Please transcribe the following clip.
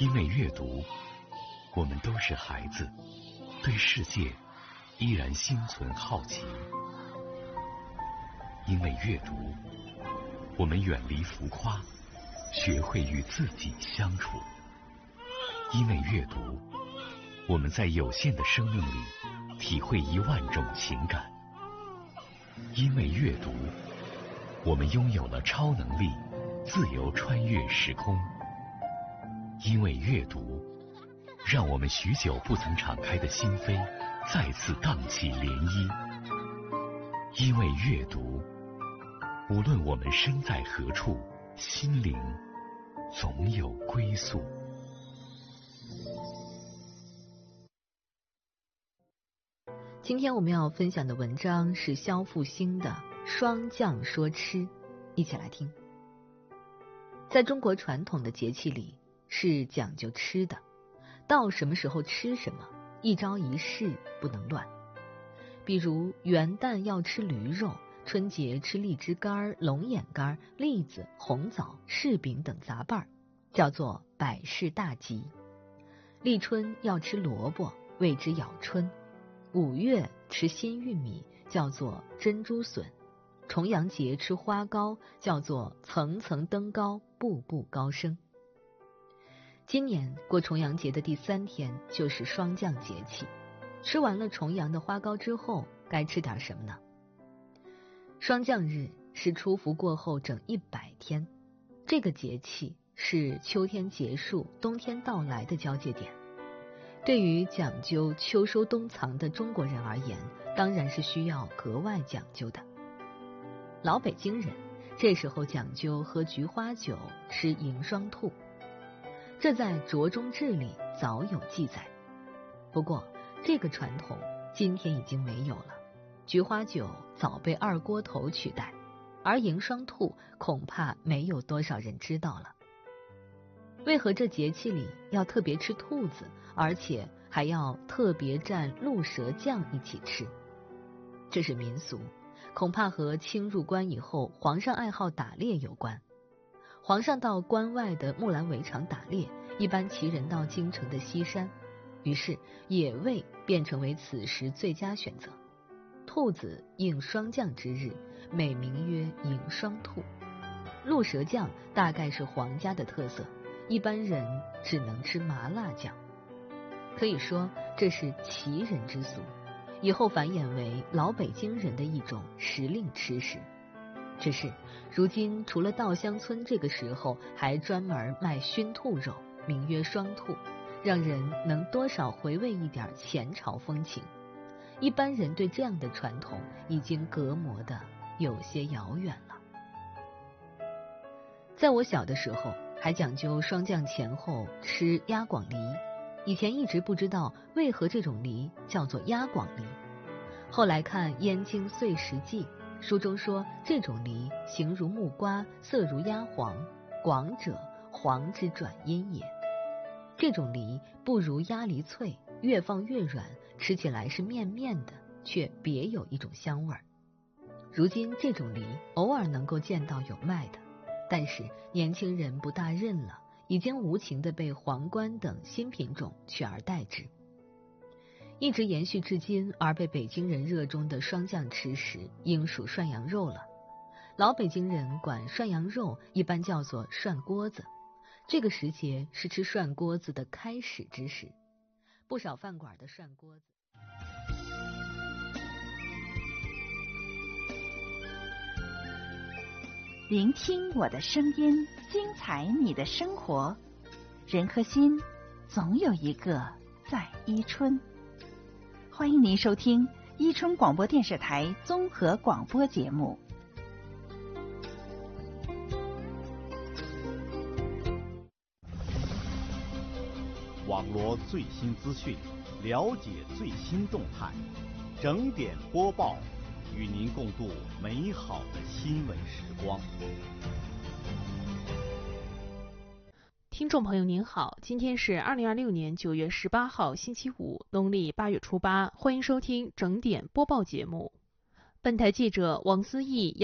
因为阅读，我们都是孩子，对世界依然心存好奇。因为阅读，我们远离浮夸，学会与自己相处。因为阅读，我们在有限的生命里体会10000种情感。因为阅读，我们拥有了超能力，自由穿越时空。因为阅读，让我们许久不曾敞开的心扉再次荡起涟漪。因为阅读，无论我们身在何处，心灵总有归宿。 今天我们要分享的文章是肖复兴的《霜降说吃》，一起来听。在中国传统的节气里是讲究吃的，到什么时候吃什么，一朝一夕不能乱。比如元旦要吃驴肉，春节吃荔枝干、龙眼干、栗子、红枣、柿饼等杂拌，叫做百事大吉。立春要吃萝卜，谓之咬春。5月吃新玉米，叫做珍珠笋。重阳节吃花糕，叫做层层登高，步步高升。今年过重阳节的第3天就是霜降节气，吃完了重阳的花糕之后，该吃点什么呢？霜降日是初伏过后整100天，这个节气是秋天结束、冬天到来的交界点。对于讲究秋收冬藏的中国人而言，当然是需要格外讲究的。老北京人这时候讲究喝菊花酒，吃迎霜兔，这在《酌中志》里早有记载。不过这个传统今天已经没有了，菊花酒早被二锅头取代，而迎霜兔恐怕没有多少人知道了。为何这节气里要特别吃兔子，而且还要特别蘸鹿舌酱一起吃？这是民俗，恐怕和清入关以后皇上爱好打猎有关。皇上到关外的木兰围场打猎，一般骑人到京城的西山，于是野味便成为此时最佳选择。兔子应霜降之日，美名曰迎霜兔。鹿舌酱大概是皇家的特色，一般人只能吃麻辣酱。可以说这是奇人之俗，以后繁衍为老北京人的一种时令吃食。只是如今除了稻香村这个时候还专门卖熏兔肉，名曰霜兔，让人能多少回味一点前朝风情。一般人对这样的传统已经隔膜的有些遥远了。在我小的时候还讲究霜降前后吃鸭广梨，以前一直不知道为何这种梨叫做鸭广梨。后来看《燕京岁时记》，书中说这种梨形如木瓜，色如鸭黄，广者黄之转阴也。这种梨不如鸭梨脆，越放越软，吃起来是面面的，却别有一种香味儿。如今这种梨偶尔能够见到有卖的，但是年轻人不大认了，已经无情地被皇冠等新品种取而代之。一直延续至今而被北京人热衷的霜降吃食，应属涮羊肉了。老北京人管涮羊肉一般叫做涮锅子，这个时节是吃涮锅子的开始之时，不少饭馆的涮锅子。 聆听我的声音，精彩你的生活。人和心，总有一个在伊春。欢迎您收听伊春广播电视台综合广播节目。 网罗最新资讯，了解最新动态，整点播报，与您共度美好的新闻时光。 听众朋友您好，今天是2026年9月18号星期五，农历8月初8，欢迎收听整点播报节目。本台记者王思义